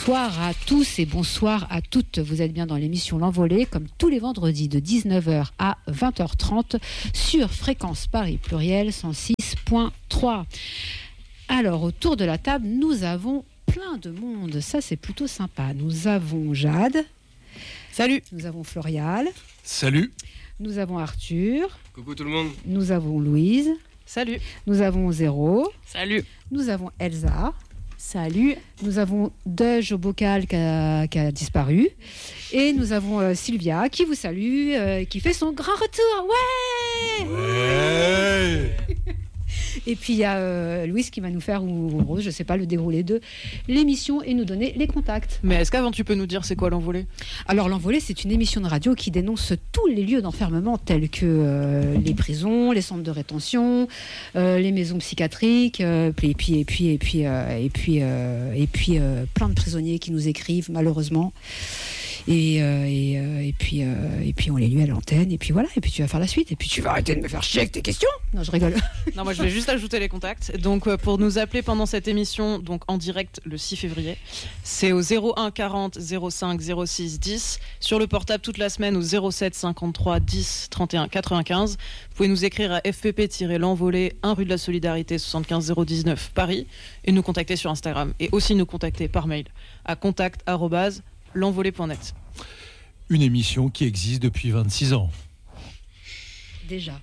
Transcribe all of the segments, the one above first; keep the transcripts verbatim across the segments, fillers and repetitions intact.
Bonsoir à tous et bonsoir à toutes. Vous êtes bien dans l'émission L'Envolée, comme tous les vendredis de dix-neuf heures à vingt heures trente sur Fréquence Paris Pluriel cent six point trois. Alors, autour de la table, nous avons plein de monde. Ça, c'est plutôt sympa. Nous avons Jade. Salut. Nous avons Florial. Salut. Nous avons Arthur. Coucou tout le monde. Nous avons Louise. Salut. Nous avons Zéro. Salut. Nous avons Elsa. Salut. Nous avons Deuge au bocal qui a, qui a disparu. Et nous avons euh, Sylvia qui vous salue, euh, qui fait son grand retour. Ouais, ouais. Et puis il y a euh, Louise qui va nous faire, ou Rose, je ne sais pas, le déroulé de l'émission et nous donner les contacts. Mais est-ce qu'avant tu peux nous dire c'est quoi L'Envolée ? Alors L'Envolée, c'est une émission de radio qui dénonce tous les lieux d'enfermement tels que euh, les prisons, les centres de rétention, euh, les maisons psychiatriques, euh, et puis et puis et puis euh, et puis euh, et puis euh, plein de prisonniers qui nous écrivent malheureusement. Et, euh, et, euh, et, puis, euh, et puis on les lit à l'antenne, et puis voilà, et puis tu vas faire la suite, et puis tu vas arrêter de me faire chier avec tes questions. Non, je rigole. Non, moi je vais juste ajouter les contacts. Donc euh, pour nous appeler pendant cette émission, donc en direct le six février, c'est au zéro un quarante zéro cinq zéro six dix, sur le portable toute la semaine au zéro sept cinquante-trois dix trente et un quatre-vingt-quinze. Vous pouvez nous écrire à f p p l'envolée un rue de la Solidarité soixante-quinze zéro dix-neuf Paris, et nous contacter sur Instagram, et aussi nous contacter par mail à contact arobase l'envolée point net. Une émission qui existe depuis vingt-six ans. Déjà.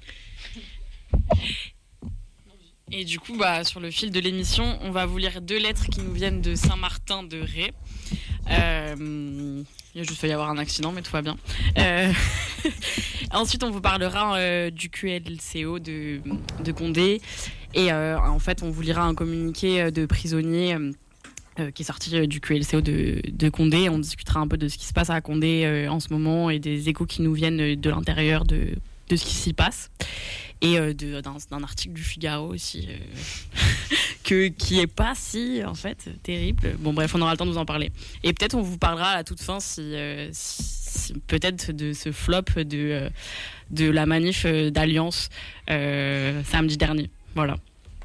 Et du coup, bah, sur le fil de l'émission, on va vous lire deux lettres qui nous viennent de Saint-Martin-de-Ré. Euh, il a juste failli y avoir un accident, mais tout va bien. Euh, ensuite, on vous parlera euh, du Q L C O de, de Condé. Et euh, en fait, on vous lira un communiqué de prisonniers euh, Euh, qui est sorti euh, du Q L C O de, de Condé. On discutera un peu de ce qui se passe à Condé euh, en ce moment et des échos qui nous viennent euh, de l'intérieur de, de ce qui s'y passe. Et euh, de, d'un, d'un article du Figaro aussi, euh, que, qui est pas si, en fait, terrible. Bon, bref, on aura le temps de vous en parler. Et peut-être on vous parlera à la toute fin, si, euh, si, si, peut-être de ce flop de, euh, de la manif d'Alliance euh, samedi dernier. Voilà.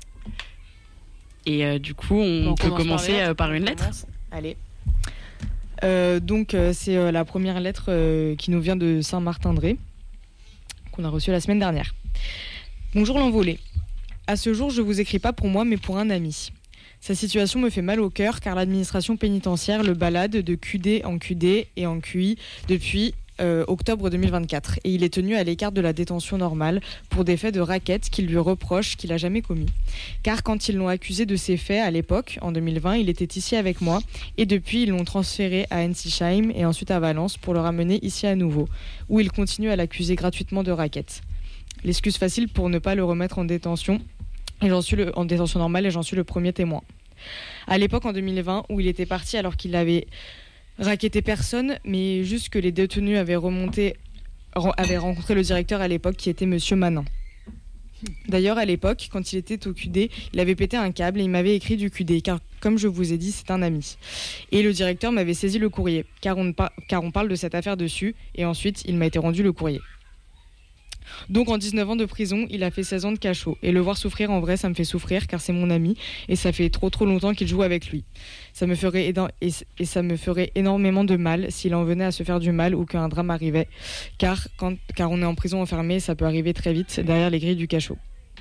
Et euh, du coup, on, on peut commencer par, par une lettre. Allez. Euh, donc, euh, c'est euh, la première lettre euh, qui nous vient de Saint-Martin-de-Ré, qu'on a reçue la semaine dernière. Bonjour L'Envolée. À ce jour, je vous écris pas pour moi, mais pour un ami. Sa situation me fait mal au cœur, car l'administration pénitentiaire le balade de Q D en Q D et en Q I depuis Euh, octobre deux mille vingt-quatre, et il est tenu à l'écart de la détention normale pour des faits de racket qu'il lui reproche qu'il n'a jamais commis. Car quand ils l'ont accusé de ces faits à l'époque, en deux mille vingt, il était ici avec moi, et depuis ils l'ont transféré à Ensisheim et ensuite à Valence pour le ramener ici à nouveau, où il continue à l'accuser gratuitement de racket. L'excuse facile pour ne pas le remettre en détention, et j'en suis le, en détention normale, et j'en suis le premier témoin. À l'époque, en deux mille vingt, où il était parti alors qu'il avait raquetté personne, mais juste que les détenus avaient remonté, avaient rencontré le directeur à l'époque, qui était Monsieur Manin. D'ailleurs, à l'époque, quand il était au Q D, il avait pété un câble et il m'avait écrit du Q D, car comme je vous ai dit, c'est un ami. Et le directeur m'avait saisi le courrier, car on, par- car on parle de cette affaire dessus, et ensuite, il m'a été rendu le courrier. Donc en dix-neuf ans de prison, il a fait seize ans de cachot. Et le voir souffrir, en vrai, ça me fait souffrir, car c'est mon ami, et ça fait trop trop longtemps qu'il joue avec lui. Ça me ferait, éda- et, et ça me ferait énormément de mal s'il en venait à se faire du mal ou qu'un drame arrivait, car, quand, car on est en prison enfermé, ça peut arriver très vite derrière les grilles du cachot.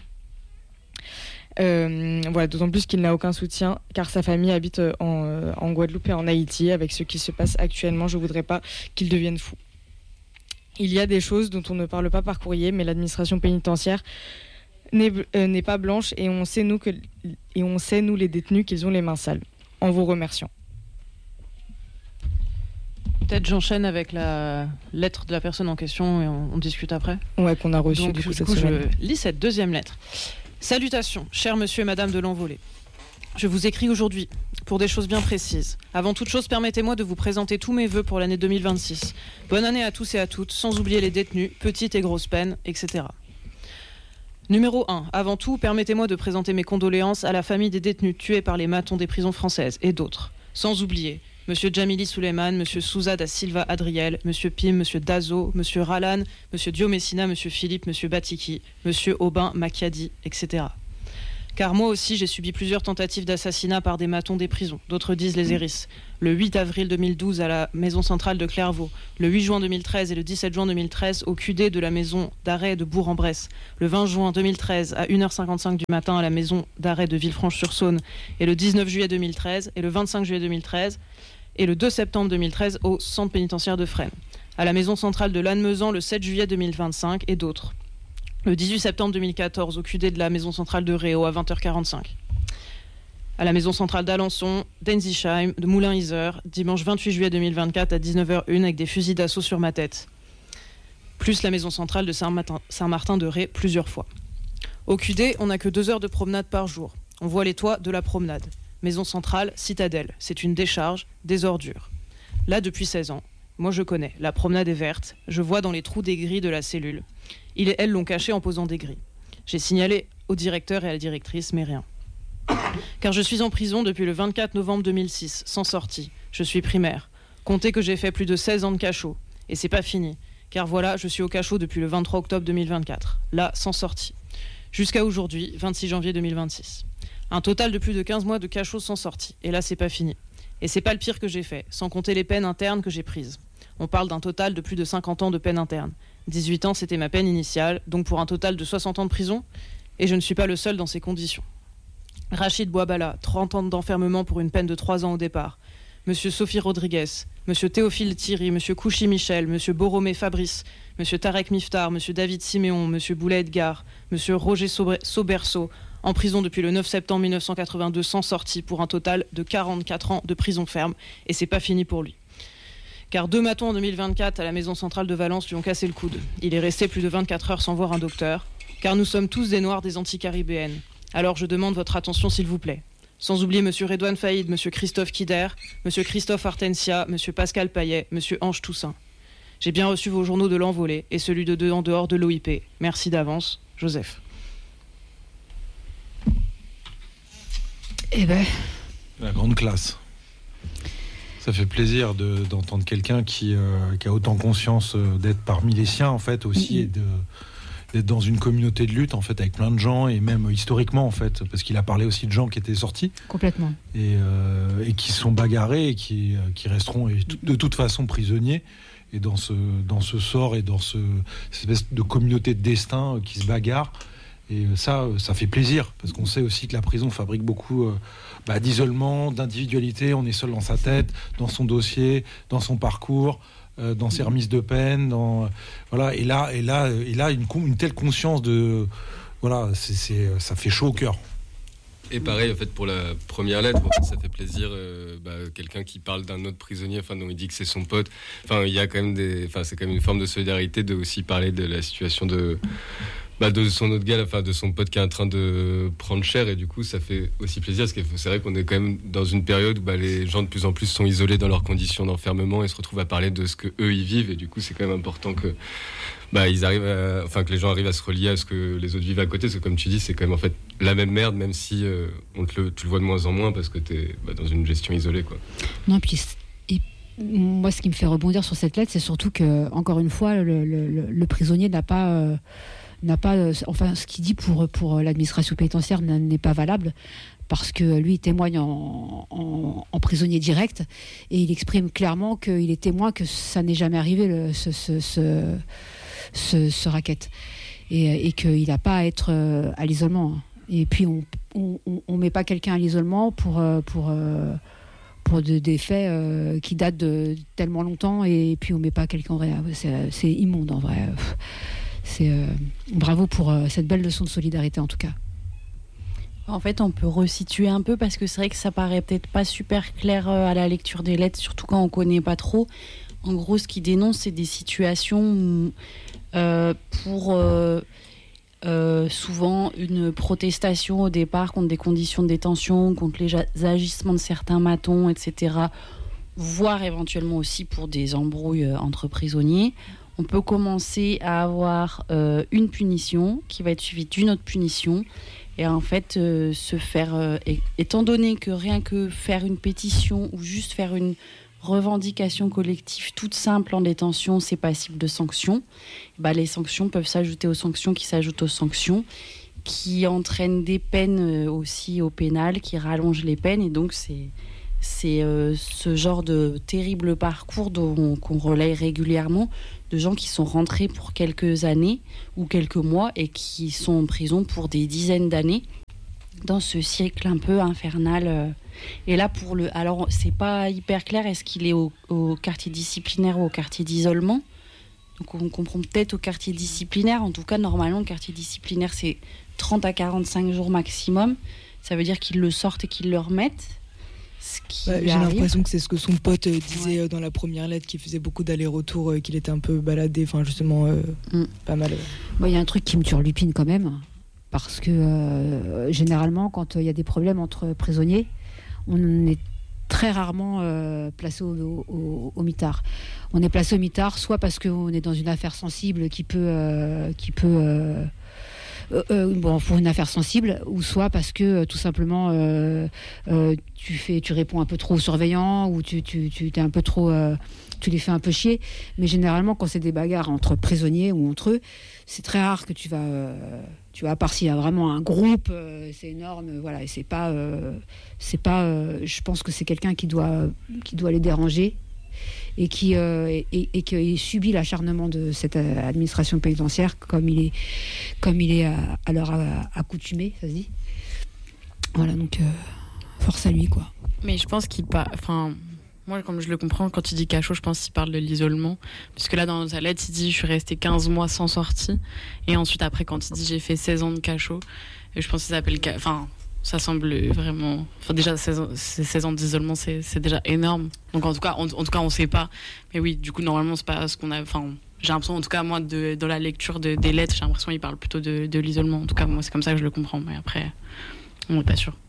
Euh, voilà, d'autant plus qu'il n'a aucun soutien, car sa famille habite en, en Guadeloupe et en Haïti. Avec ce qui se passe actuellement, je voudrais pas qu'il devienne fou. Il y a des choses dont on ne parle pas par courrier, mais l'administration pénitentiaire n'est, euh, n'est pas blanche, et on sait, nous, que, et on sait, nous les détenus, qu'ils ont les mains sales. En vous remerciant. Peut-être j'enchaîne avec la lettre de la personne en question et on, on discute après. Ouais, qu'on a reçu Donc, du coup du cette coup, semaine. je lis cette deuxième lettre. Salutations, chers monsieur et madame de l'Envolée. Je vous écris aujourd'hui pour des choses bien précises. Avant toute chose, permettez-moi de vous présenter tous mes vœux pour l'année deux mille vingt-six. Bonne année à tous et à toutes, sans oublier les détenus, petites et grosses peines, et cetera. Numéro un. Avant tout, permettez-moi de présenter mes condoléances à la famille des détenus tués par les matons des prisons françaises et d'autres. Sans oublier Monsieur Djamili Souleymane, Monsieur Souza da Silva Adriel, Monsieur Pim, Monsieur Dazo, Monsieur Ralan, Monsieur Diomessina, Monsieur Philippe, Monsieur Batiki, Monsieur Aubin Macchiadi, et cetera. Car moi aussi, j'ai subi plusieurs tentatives d'assassinat par des matons des prisons. D'autres disent les hérisses. Le huit avril deux mille douze à la maison centrale de Clairvaux. Le huit juin deux mille treize et le dix-sept juin deux mille treize au Q D de la maison d'arrêt de Bourg-en-Bresse. Le vingt juin deux mille treize à une heure cinquante-cinq du matin à la maison d'arrêt de Villefranche-sur-Saône. Et le dix-neuf juillet deux mille treize et le vingt-cinq juillet deux mille treize et le deux septembre deux mille treize au centre pénitentiaire de Fresnes. À la maison centrale de Lannemezan le sept juillet deux mille vingt-cinq et d'autres. Le dix-huit septembre deux mille quatorze, au Q D de la maison centrale de Réau à vingt heures quarante-cinq. À la maison centrale d'Alençon, d'Ensisheim, de Moulins-Iser, dimanche vingt-huit juillet deux mille vingt-quatre à dix-neuf heures une avec des fusils d'assaut sur ma tête. Plus la maison centrale de Saint-Martin-de-Ré plusieurs fois. Au Q D, on n'a que deux heures de promenade par jour. On voit les toits de la promenade. Maison centrale, citadelle. C'est une décharge, des ordures. Là, depuis seize ans. Moi, je connais. La promenade est verte. Je vois dans les trous des grilles de la cellule. Il et elle l'ont caché en posant des grilles. J'ai signalé au directeur et à la directrice, mais rien. Car je suis en prison depuis le vingt-quatre novembre deux mille six, sans sortie. Je suis primaire. Comptez que j'ai fait plus de seize ans de cachot. Et c'est pas fini. Car voilà, je suis au cachot depuis le vingt-trois octobre deux mille vingt-quatre. Là, sans sortie. Jusqu'à aujourd'hui, vingt-six janvier deux mille vingt-six. Un total de plus de quinze mois de cachot sans sortie. Et là, c'est pas fini. Et c'est pas le pire que j'ai fait, sans compter les peines internes que j'ai prises. On parle d'un total de plus de cinquante ans de peine interne. dix-huit ans, c'était ma peine initiale, donc pour un total de soixante ans de prison. Et je ne suis pas le seul dans ces conditions. Rachid Bouabala, trente ans d'enfermement pour une peine de trois ans au départ. Monsieur Sophie Rodriguez, Monsieur Théophile Thierry, Monsieur Kouchi Michel, Monsieur Boromé Fabrice, Monsieur Tarek Miftar, Monsieur David Siméon, Monsieur Boulet Edgar, Monsieur Roger Sauberceau, en prison depuis le neuf septembre mille neuf cent quatre-vingt-deux sans sortie pour un total de quarante-quatre ans de prison ferme. Et c'est pas fini pour lui. Car deux matons en deux mille vingt-quatre à la maison centrale de Valence lui ont cassé le coude. Il est resté plus de vingt-quatre heures sans voir un docteur, car nous sommes tous des Noirs des Antilles-Caribéennes. Alors je demande votre attention s'il vous plaît. Sans oublier Monsieur Redouane Faïd, Monsieur Christophe Kider, Monsieur Christophe Artensia, Monsieur Pascal Payet, Monsieur Ange Toussaint. J'ai bien reçu vos journaux de l'envolée et celui de deux en dehors de l'O I P. Merci d'avance, Joseph. Eh ben... La grande classe. Ça fait plaisir de, d'entendre quelqu'un qui, euh, qui a autant conscience euh, d'être parmi les siens, en fait, aussi, mmh. et de, d'être dans une communauté de lutte, en fait, avec plein de gens, et même historiquement, en fait, parce qu'il a parlé aussi de gens qui étaient sortis. Complètement. Et, euh, et qui se sont bagarrés, et qui, euh, qui resteront et tout, de toute façon prisonniers. Et dans ce, dans ce sort, et dans ce, cette espèce de communauté de destin euh, qui se bagarre. Et ça, ça fait plaisir, parce qu'on sait aussi que la prison fabrique beaucoup euh, bah, d'isolement, d'individualité. On est seul dans sa tête, dans son dossier, dans son parcours, euh, dans ses remises de peine. Dans, euh, voilà. Et là, et là, et là une, une telle conscience de... Voilà, c'est, c'est, ça fait chaud au cœur. Et pareil, en fait, pour la première lettre, en fait, ça fait plaisir. Euh, bah, quelqu'un qui parle d'un autre prisonnier, enfin, dont il dit que c'est son pote. Enfin, il y a quand même des... Enfin, c'est quand même une forme de solidarité de aussi parler de la situation de... Bah de son autre gars, enfin de son pote qui est en train de prendre cher, et du coup ça fait aussi plaisir parce que c'est vrai qu'on est quand même dans une période où bah, les gens de plus en plus sont isolés dans leurs conditions d'enfermement et se retrouvent à parler de ce que eux y vivent, et du coup c'est quand même important que bah ils arrivent à, enfin que les gens arrivent à se relier à ce que les autres vivent à côté, parce que comme tu dis c'est quand même en fait la même merde, même si euh, on te le, tu le vois de moins en moins parce que t'es bah, dans une gestion isolée quoi. Non, puis et moi ce qui me fait rebondir sur cette lettre, c'est surtout que encore une fois le, le, le, le prisonnier n'a pas euh, n'a pas, enfin, ce qu'il dit pour, pour l'administration pénitentiaire n'est pas valable, parce que lui, il témoigne en, en, en prisonnier direct, et il exprime clairement qu'il est témoin que ça n'est jamais arrivé, le, ce, ce, ce, ce, ce racket, et, et qu'il n'a pas à être à l'isolement. Et puis, on ne met pas quelqu'un à l'isolement pour... pour pour de, des faits euh, qui datent de tellement longtemps, et puis on met pas quelqu'un en vrai. C'est, c'est immonde en vrai. C'est euh, bravo pour euh, cette belle leçon de solidarité en tout cas. En fait, on peut resituer un peu, parce que c'est vrai que ça paraît peut-être pas super clair euh, à la lecture des lettres, surtout quand on connaît pas trop. En gros, ce qu'il dénonce, c'est des situations euh, pour euh, euh, souvent une protestation au départ contre des conditions de détention, contre les agissements de certains matons, et cetera, voire éventuellement aussi pour des embrouilles entre prisonniers. On peut commencer à avoir euh, une punition qui va être suivie d'une autre punition, et en fait euh, se faire, euh, et, étant donné que rien que faire une pétition ou juste faire une revendication collective toute simple en détention, c'est passible de sanctions, bah, les sanctions peuvent s'ajouter aux sanctions qui s'ajoutent aux sanctions, qui entraîne des peines euh, aussi au pénal, qui rallonge les peines. Et donc, c'est, c'est euh, ce genre de terrible parcours dont, qu'on relaye régulièrement, de gens qui sont rentrés pour quelques années ou quelques mois et qui sont en prison pour des dizaines d'années dans ce cycle un peu infernal. euh. Et là, pour le, alors, c'est pas hyper clair, est-ce qu'il est au, au quartier disciplinaire ou au quartier d'isolement ? Donc on comprend peut-être au quartier disciplinaire. En tout cas, normalement, le quartier disciplinaire, c'est trente à quarante-cinq jours maximum. Ça veut dire qu'ils le sortent et qu'ils le remettent. Ce qui Bah, j'ai arrive. l'impression que c'est ce que son pote euh, disait euh, dans la première lettre, qu'il faisait beaucoup d'allers-retours, euh, qu'il était un peu baladé, enfin justement euh, Mm. pas mal. euh. Moi, il y a un truc qui me turlupine quand même, parce que euh, généralement, quand il y a des problèmes entre prisonniers, on est très rarement euh, placé au, au, au mitard. On est placé au mitard, soit parce qu'on est dans une affaire sensible qui peut, euh, qui peut euh, euh, euh, bon, pour une affaire sensible, ou soit parce que euh, tout simplement euh, euh, tu fais, tu réponds un peu trop aux surveillants, ou tu, tu, tu t'es un peu trop, euh, tu les fais un peu chier. Mais généralement, quand c'est des bagarres entre prisonniers ou entre eux, c'est très rare que tu vas, euh, tu vas, à part s'il y a vraiment un groupe, euh, c'est énorme, voilà, et c'est pas, euh, c'est pas, euh, je pense que c'est quelqu'un qui doit, qui doit les déranger. Et qui, euh, et, et, et qui subit l'acharnement de cette euh, administration pénitentiaire comme il est, comme il est à, à leur à- accoutumé, ça se dit. Voilà, donc euh, force à lui, quoi. Mais je pense qu'il pas. Enfin, moi, comme je le comprends, quand il dit cachot, je pense qu'il parle de l'isolement. Puisque là, dans sa lettre, il dit je suis resté quinze mois sans sortie. Et ensuite, après, quand il dit j'ai fait seize ans de cachot, et je pense qu'il s'appelle. ca- Enfin, ça semble vraiment. Enfin, déjà, seize ans, c'est seize ans d'isolement, c'est, c'est déjà énorme. Donc, en tout cas, en, en tout cas, on sait pas. Mais oui, du coup, normalement, c'est pas ce qu'on a. Enfin, j'ai l'impression, en tout cas, moi, de, dans la lecture de- des lettres, j'ai l'impression qu'il parle plutôt de, de l'isolement. En tout cas, moi, c'est comme ça que je le comprends. Mais après, on n'est pas sûr.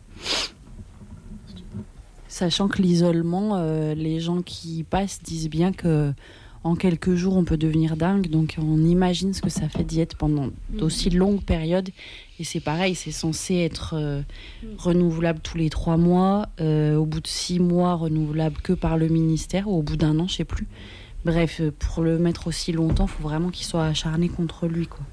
Sachant que l'isolement, euh, les gens qui y passent disent bien que en quelques jours, on peut devenir dingue. Donc, on imagine ce que ça fait d'y être pendant d'aussi longues périodes. Et c'est pareil, c'est censé être euh, renouvelable tous les trois mois. Euh, au bout de six mois, renouvelable que par le ministère, ou au bout d'un an, je sais plus. Bref, euh, pour le mettre aussi longtemps, il faut vraiment qu'il soit acharné contre lui, quoi.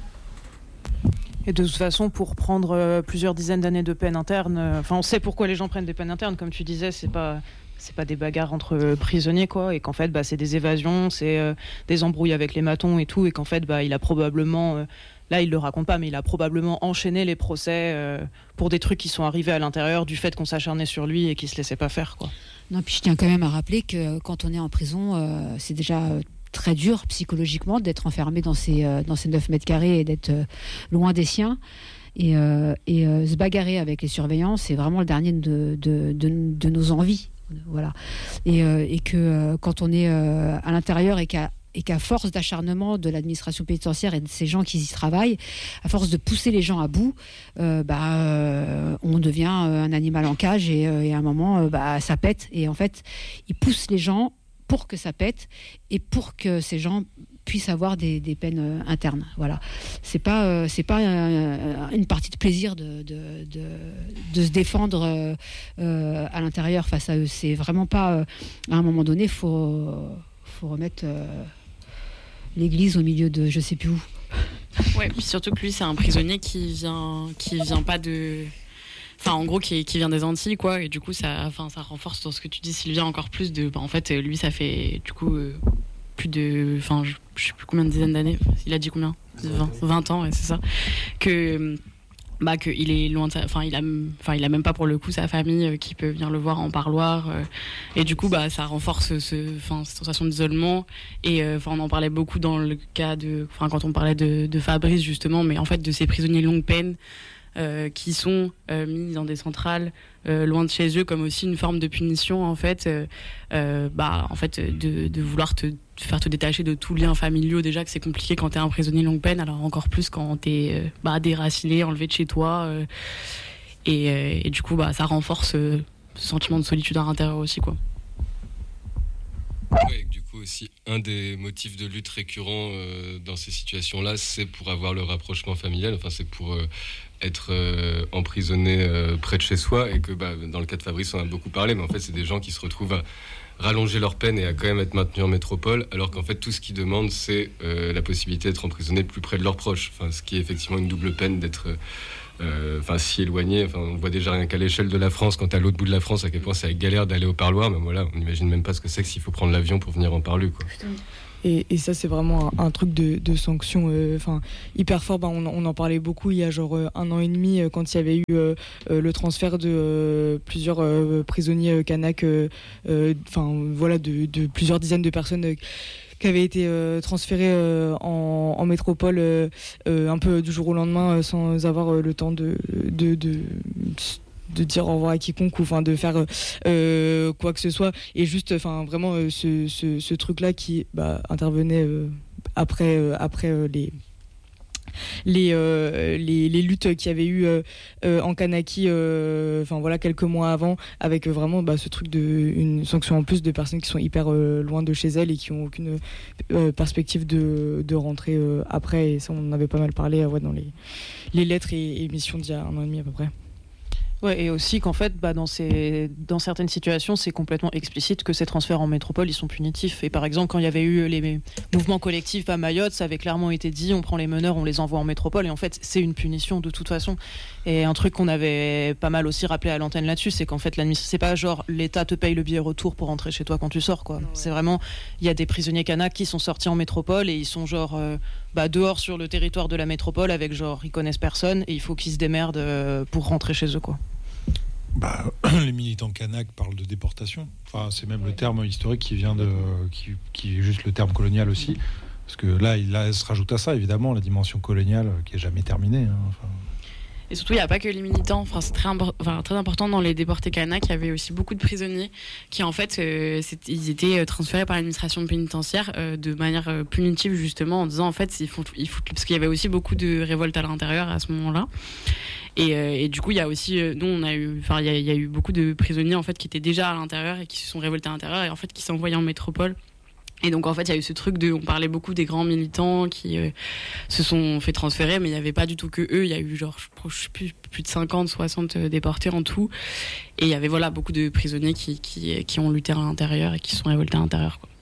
Et de toute façon, pour prendre euh, plusieurs dizaines d'années de peine interne, euh, enfin, on sait pourquoi les gens prennent des peines internes, comme tu disais, c'est pas, c'est pas des bagarres entre euh, prisonniers, quoi, et qu'en fait, bah, c'est des évasions, c'est euh, des embrouilles avec les matons et tout, et qu'en fait, bah, il a probablement, euh, là, il le raconte pas, mais il a probablement enchaîné les procès euh, pour des trucs qui sont arrivés à l'intérieur du fait qu'on s'acharnait sur lui et qu'il se laissait pas faire, quoi. Non, puis je tiens quand même à rappeler que quand on est en prison, euh, c'est déjà euh, très dur psychologiquement d'être enfermé dans ces, euh, dans ces neuf mètres carrés et d'être euh, loin des siens. Et, euh, et euh, se bagarrer avec les surveillants, c'est vraiment le dernier de, de, de, de nos envies. Voilà. Et, euh, et que euh, quand on est euh, à l'intérieur et qu'à et qu'à force d'acharnement de l'administration pénitentiaire et de ces gens qui y travaillent, à force de pousser les gens à bout, euh, bah, euh, on devient euh, un animal en cage et, euh, et à un moment, euh, bah, ça pète. Et en fait, ils poussent les gens pour que ça pète et pour que ces gens puissent avoir des, des peines euh, internes. Voilà. C'est pas, euh, c'est pas euh, une partie de plaisir de, de, de, de se défendre euh, euh, à l'intérieur face à eux. C'est vraiment pas... Euh, à un moment donné, il faut, faut remettre... Euh, l'église au milieu de je sais plus où. Ouais, puis surtout que lui, c'est un prisonnier qui vient, qui vient pas de. Enfin, en gros, qui, qui vient des Antilles, quoi. Et du coup, ça, enfin, ça renforce dans ce que tu dis, Sylvia, encore plus de. Bah, en fait, lui, ça fait du coup euh, plus de. Enfin, je, je sais plus combien de dizaines d'années. Il a dit combien vingt, vingt ans, ouais, c'est ça. Que. Bah, qu'il est loin de sa... Enfin, il a, enfin, il a même pas pour le coup sa famille euh, qui peut venir le voir en parloir. Euh, et du coup, bah, ça renforce ce, enfin, cette sensation d'isolement. Et euh, on en parlait beaucoup dans le cas de... Enfin, quand on parlait de, de Fabrice, justement, mais en fait, de ces prisonniers longue peine euh, qui sont euh, mis dans des centrales euh, loin de chez eux, comme aussi une forme de punition, en fait. Euh, euh, bah, en fait, de, de vouloir te faire te détacher de tout lien familial, déjà que c'est compliqué quand t'es un prisonnier longue peine, alors encore plus quand t'es euh, bah, déraciné, enlevé de chez toi euh, et, euh, et du coup bah, ça renforce euh, ce sentiment de solitude à l'intérieur aussi, quoi. Ouais, du coup aussi un des motifs de lutte récurrents euh, dans ces situations-là, c'est pour avoir le rapprochement familial, enfin c'est pour euh, être euh, emprisonné euh, près de chez soi, et que bah, dans le cas de Fabrice, on a beaucoup parlé, mais en fait c'est des gens qui se retrouvent à rallonger leur peine et à quand même être maintenus en métropole, alors qu'en fait tout ce qu'ils demandent, c'est euh, la possibilité d'être emprisonnés plus près de leurs proches, enfin, ce qui est effectivement une double peine d'être... Euh, Euh, enfin si éloigné, enfin on voit déjà rien qu'à l'échelle de la France, quand t'es à l'autre bout de la France, à quel point c'est galère d'aller au parloir, mais voilà, on n'imagine même pas ce que c'est que s'il faut prendre l'avion pour venir en parler, quoi. Et, et ça c'est vraiment un, un truc de, de sanction enfin euh, hyper fort. Bah, on, on en parlait beaucoup il y a genre euh, un an et demi euh, quand il y avait eu euh, euh, le transfert de euh, plusieurs euh, prisonniers euh, kanaks, enfin euh, voilà, de, de plusieurs dizaines de personnes euh, qui avait été euh, transféré euh, en, en métropole euh, euh, un peu du jour au lendemain euh, sans avoir euh, le temps de, de, de, de dire au revoir à quiconque ou enfin de faire euh, quoi que ce soit, et juste enfin vraiment euh, ce, ce, ce truc là qui bah, intervenait euh, après, euh, après euh, les Les, euh, les, les luttes qu'il y avait eu euh, euh, en Kanaki euh, enfin voilà quelques mois avant, avec euh, vraiment bah, ce truc de une sanction en plus de personnes qui sont hyper euh, loin de chez elles et qui ont aucune euh, perspective de, de rentrer euh, après, et ça on en avait pas mal parlé euh, ouais, dans les, les lettres et émissions d'il y a un an et demi à peu près. Ouais, et aussi qu'en fait, bah, dans, ces, dans certaines situations, c'est complètement explicite que ces transferts en métropole, ils sont punitifs. Et par exemple, quand il y avait eu les mouvements collectifs à Mayotte, ça avait clairement été dit, on prend les meneurs, on les envoie en métropole. Et en fait, c'est une punition de toute façon. Et un truc qu'on avait pas mal aussi rappelé à l'antenne là-dessus, c'est qu'en fait, l'administration, c'est pas genre l'État te paye le billet retour pour rentrer chez toi quand tu sors, quoi. Non, ouais. C'est vraiment, il y a des prisonniers kanaks qui sont sortis en métropole et ils sont genre euh, bah, dehors sur le territoire de la métropole avec genre, ils connaissent personne et il faut qu'ils se démerdent euh, pour rentrer chez eux, quoi. Bah, les militants kanaks parlent de déportation. Enfin, c'est même ouais. le terme historique qui vient de, qui, qui est juste le terme colonial aussi, parce que là, il là, se rajoute à ça évidemment la dimension coloniale qui est jamais terminée. Hein, enfin. Et surtout, il n'y a pas que les militants. Enfin, c'est très, impor- enfin, très important dans les déportés kanaks. Il y avait aussi beaucoup de prisonniers qui, en fait, euh, ils étaient transférés par l'administration pénitentiaire euh, de manière euh, punitive, justement, en disant, en fait, ils font, ils font, parce qu'il y avait aussi beaucoup de révoltes à l'intérieur à ce moment-là. Et, euh, et du coup, il y a aussi, euh, nous, on a eu, enfin, il y, y a eu beaucoup de prisonniers en fait qui étaient déjà à l'intérieur et qui se sont révoltés à l'intérieur et en fait qui sont envoyés en métropole. Et donc en fait, il y a eu ce truc de, on parlait beaucoup des grands militants qui euh, se sont fait transférer, mais il n'y avait pas du tout que eux. Il y a eu genre, je sais plus, plus de cinquante, soixante déportés en tout. Et il y avait voilà beaucoup de prisonniers qui, qui, qui ont lutté à l'intérieur et qui se sont révoltés à l'intérieur, quoi.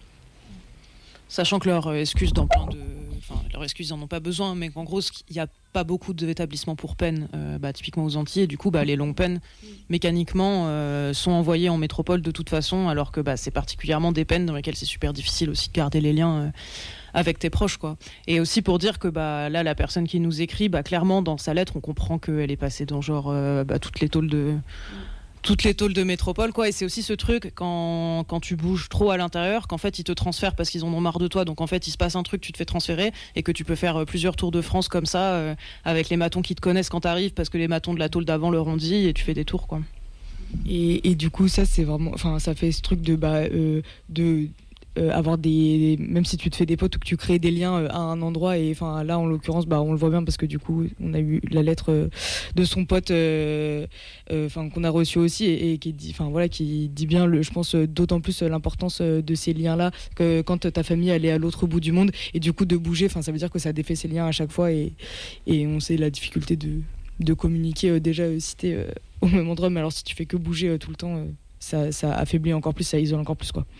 Sachant que leurs excuses dans plein de, enfin leurs excuses ils en ont pas besoin, mais qu'en gros il y a pas beaucoup d'établissements pour peine, euh, bah, typiquement aux Antilles, et du coup bah, les longues peines mécaniquement euh, sont envoyées en métropole de toute façon, alors que bah, c'est particulièrement des peines dans lesquelles c'est super difficile aussi de garder les liens euh, avec tes proches, quoi. Et aussi pour dire que bah, là la personne qui nous écrit, bah, clairement dans sa lettre on comprend qu'elle est passée dans genre euh, bah, toutes les tôles de toutes les tôles de métropole, quoi. Et c'est aussi ce truc quand, quand tu bouges trop à l'intérieur, qu'en fait ils te transfèrent parce qu'ils en ont marre de toi, donc en fait il se passe un truc, tu te fais transférer et que tu peux faire plusieurs tours de France comme ça euh, avec les matons qui te connaissent quand t'arrives parce que les matons de la tôle d'avant leur ont dit, et tu fais des tours, quoi. Et, et du coup ça c'est vraiment, enfin ça fait ce truc de bah euh, de Euh, avoir des, même si tu te fais des potes ou que tu crées des liens euh, à un endroit, et enfin là en l'occurrence bah on le voit bien parce que du coup on a eu la lettre euh, de son pote euh, euh, enfin qu'on a reçu aussi, et, et qui dit, enfin voilà, qui dit bien le, je pense euh, d'autant plus euh, l'importance euh, de ces liens là que quand ta famille elle est à l'autre bout du monde, et du coup de bouger, enfin ça veut dire que ça défait ces liens à chaque fois, et, et on sait la difficulté de, de communiquer euh, déjà euh, si t'es euh, au même endroit, mais alors si tu fais que bouger euh, tout le temps euh, ça, ça affaiblit encore plus, ça isole encore plus, quoi.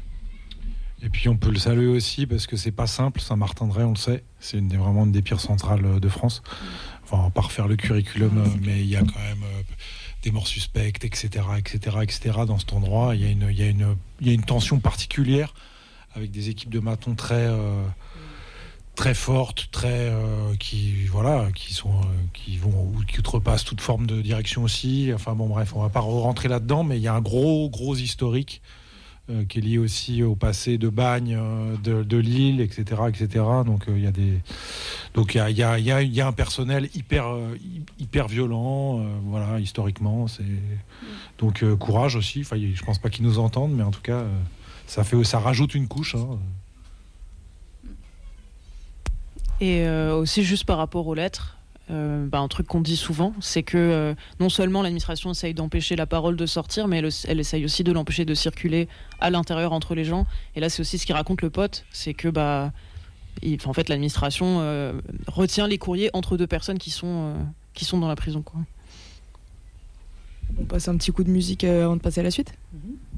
Et puis on peut le saluer aussi parce que c'est pas simple, Saint-Martin-de-Ré, on le sait, c'est une des, vraiment une des pires centrales de France. Enfin, on va pas refaire le curriculum, mais il y a quand même euh, des morts suspectes, et cetera, et cetera, et cetera dans cet endroit. Il y a une, il y a une, il y a une tension particulière avec des équipes de matons très, euh, très fortes, très, euh, qui, voilà, qui sont, euh, qui vont, ou qui outrepassent toute forme de direction aussi. Enfin bon, bref, on va pas rentrer là-dedans, mais il y a un gros, gros historique. Euh, qui est lié aussi au passé de Bagne, euh, de, de Lille, et cetera, et cetera. Donc il euh, y a des, donc il y a, y a, y a, y a un personnel hyper, euh, hyper violent, euh, voilà, historiquement. C'est donc euh, courage aussi. Enfin, je pense pas qu'ils nous entendent, mais en tout cas, euh, ça fait, ça rajoute une couche. Hein. Et euh, aussi juste par rapport aux lettres. Euh, bah, un truc qu'on dit souvent, c'est que euh, non seulement l'administration essaye d'empêcher la parole de sortir, mais elle, elle essaye aussi de l'empêcher de circuler à l'intérieur entre les gens. Et là, c'est aussi ce qu'il raconte le pote, c'est que bah, il, en fait, l'administration euh, retient les courriers entre deux personnes qui sont, euh, qui sont dans la prison, quoi. On passe un petit coup de musique euh, avant de passer à la suite. Mhm.